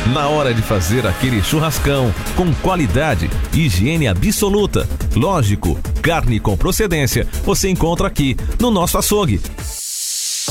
Na hora de fazer aquele churrascão, com qualidade, higiene absoluta. Lógico, carne com procedência, você encontra aqui no nosso açougue.